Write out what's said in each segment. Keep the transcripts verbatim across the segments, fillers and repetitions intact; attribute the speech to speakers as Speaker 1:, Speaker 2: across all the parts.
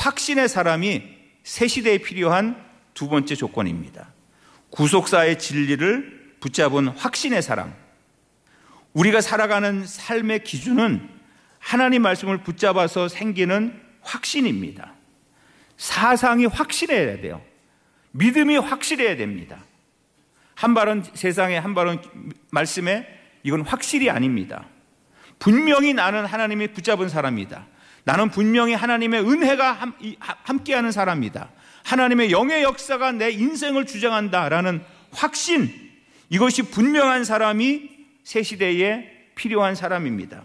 Speaker 1: 확신의 사람이 새 시대에 필요한 두 번째 조건입니다. 구속사의 진리를 붙잡은 확신의 사람. 우리가 살아가는 삶의 기준은 하나님 말씀을 붙잡아서 생기는 확신입니다. 사상이 확실해야 돼요. 믿음이 확실해야 됩니다. 한 발은 세상에, 한 발은 말씀에, 이건 확실이 아닙니다. 분명히 나는 하나님이 붙잡은 사람이다. 나는 분명히 하나님의 은혜가 함께하는 사람이다. 하나님의 영의 역사가 내 인생을 주장한다라는 확신, 이것이 분명한 사람이 새 시대에 필요한 사람입니다.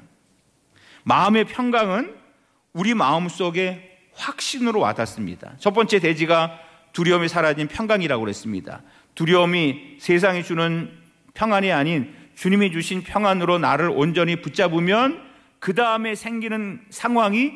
Speaker 1: 마음의 평강은 우리 마음속에 확신으로 와닿습니다. 첫 번째 대지가 두려움이 사라진 평강이라고 그랬습니다. 두려움이 세상이 주는 평안이 아닌 주님이 주신 평안으로 나를 온전히 붙잡으면 그 다음에 생기는 상황이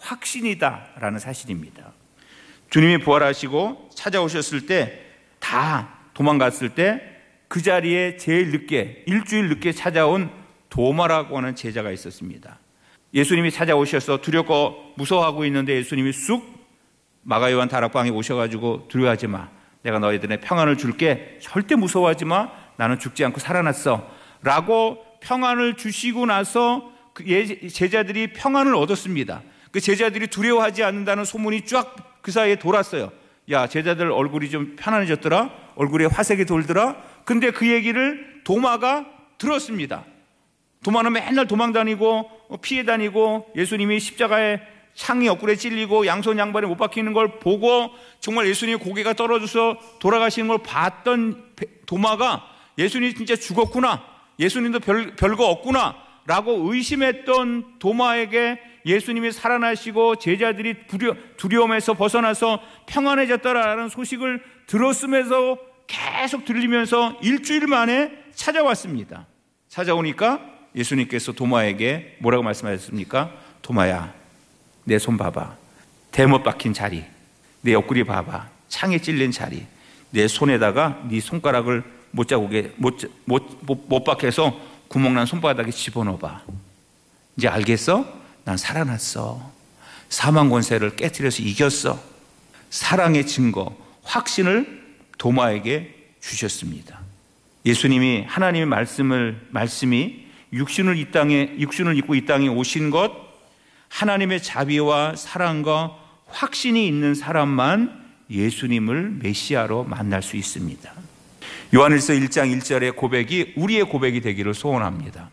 Speaker 1: 확신이다라는 사실입니다. 주님이 부활하시고 찾아오셨을 때, 다 도망갔을 때 그 자리에 제일 늦게, 일주일 늦게 찾아온 도마라고 하는 제자가 있었습니다. 예수님이 찾아오셔서 두렵고 무서워하고 있는데 예수님이 쑥 마가요한 다락방에 오셔가지고 두려워하지 마. 내가 너희들의 평안을 줄게. 절대 무서워하지 마. 나는 죽지 않고 살아났어. 라고 평안을 주시고 나서 그 제자들이 평안을 얻었습니다. 그 제자들이 두려워하지 않는다는 소문이 쫙 그 사이에 돌았어요. 야, 제자들 얼굴이 좀 편안해졌더라. 얼굴에 화색이 돌더라. 근데 그 얘기를 도마가 들었습니다. 도마는 맨날 도망 다니고 피해 다니고 예수님이 십자가에 창이 옆구리에 찔리고 양손 양발에 못 박히는 걸 보고 정말 예수님의 고개가 떨어져서 돌아가시는 걸 봤던 도마가 예수님이 진짜 죽었구나, 예수님도 별, 별거 없구나 라고 의심했던 도마에게 예수님이 살아나시고 제자들이 두려, 두려움에서 벗어나서 평안해졌다라는 소식을 들었으면서 계속 들리면서 일주일 만에 찾아왔습니다. 찾아오니까 예수님께서 도마에게 뭐라고 말씀하셨습니까? 도마야, 내 손 봐봐. 대못 박힌 자리, 내 옆구리 봐봐. 창에 찔린 자리, 내 손에다가 네 손가락을 못 자국에 못, 못, 못, 못 박혀서 구멍난 손바닥에 집어넣어봐. 이제 알겠어? 난 살아났어. 사망 권세를 깨트려서 이겼어. 사랑의 증거, 확신을 도마에게 주셨습니다. 예수님이 하나님의 말씀을 말씀이 육신을 이 땅에 육신을 입고 이 땅에 오신 것, 하나님의 자비와 사랑과 확신이 있는 사람만 예수님을 메시아로 만날 수 있습니다. 요한일서 일 장 일 절의 고백이 우리의 고백이 되기를 소원합니다.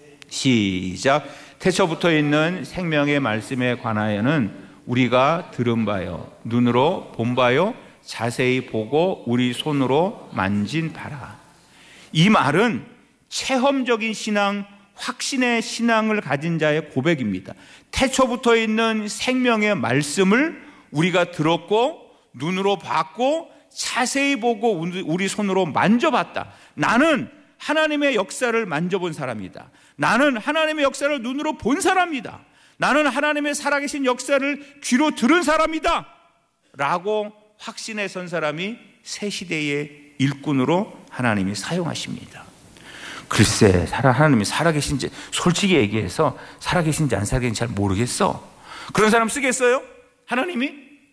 Speaker 1: 시작. 태초부터 있는 생명의 말씀에 관하여는 우리가 들은 바요, 눈으로 본 바요, 자세히 보고 우리 손으로 만진 바라. 이 말은 체험적인 신앙, 확신의 신앙을 가진 자의 고백입니다. 태초부터 있는 생명의 말씀을 우리가 들었고 눈으로 봤고 자세히 보고 우리 손으로 만져봤다. 나는 하나님의 역사를 만져본 사람이다. 나는 하나님의 역사를 눈으로 본 사람이다. 나는 하나님의 살아계신 역사를 귀로 들은 사람이다 라고 확신에 선 사람이 새 시대의 일꾼으로 하나님이 사용하십니다. 글쎄, 하나님이 살아계신지, 솔직히 얘기해서 살아계신지 안 살아계신지 잘 모르겠어. 그런 사람 쓰겠어요? 하나님이?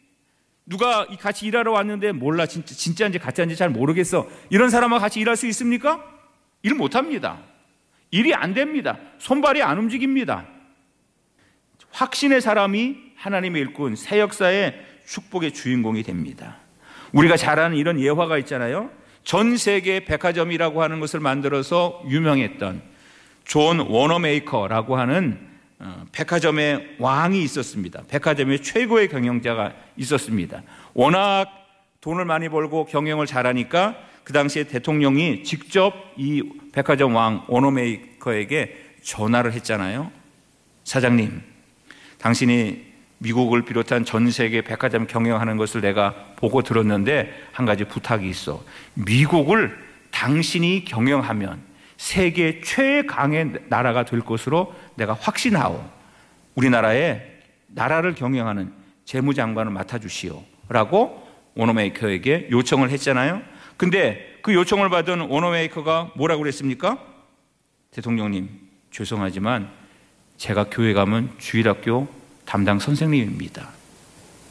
Speaker 1: 누가 같이 일하러 왔는데 몰라, 진짜, 진짜인지 가짜인지 잘 모르겠어. 이런 사람과 같이 일할 수 있습니까? 일 못합니다. 일이 안 됩니다. 손발이 안 움직입니다. 확신의 사람이 하나님의 일꾼, 새 역사의 축복의 주인공이 됩니다. 우리가 잘 아는 이런 예화가 있잖아요. 전 세계 백화점이라고 하는 것을 만들어서 유명했던 존 워너메이커라고 하는 백화점의 왕이 있었습니다. 백화점의 최고의 경영자가 있었습니다. 워낙 돈을 많이 벌고 경영을 잘하니까 그 당시에 대통령이 직접 이 백화점 왕 워너메이커에게 전화를 했잖아요. 사장님, 당신이 미국을 비롯한 전 세계 백화점 경영하는 것을 내가 보고 들었는데 한 가지 부탁이 있어. 미국을 당신이 경영하면 세계 최강의 나라가 될 것으로 내가 확신하오. 우리나라에 나라를 경영하는 재무장관을 맡아주시오 라고 워너메이커에게 요청을 했잖아요. 근데 그 요청을 받은 워너메이커가 뭐라고 그랬습니까? 대통령님, 죄송하지만 제가 교회 가면 주일학교 담당 선생님입니다.